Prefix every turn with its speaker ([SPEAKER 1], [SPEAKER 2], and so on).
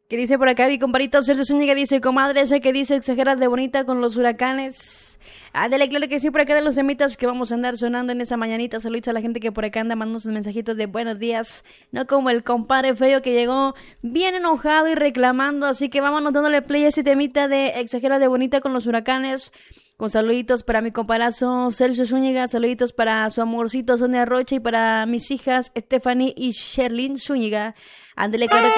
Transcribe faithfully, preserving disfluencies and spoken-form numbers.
[SPEAKER 1] Que dice por acá mi comparito Celso Zúñiga, dice, comadre, esa que dice exageras de bonita con los huracanes. Ándale, claro que sí, por acá de los temitas que vamos a andar sonando en esa mañanita. Saludos a la gente que por acá anda mandando sus mensajitos de buenos días. No como el compadre feo que llegó bien enojado y reclamando. Así que vámonos dándole play a ese temita de exageras de bonita con los huracanes. Con saluditos para mi comparazo Celso Zúñiga, saluditos para su amorcito Sonia Rocha y para mis hijas Stephanie y Sherlyn Zúñiga. Ándale, claro que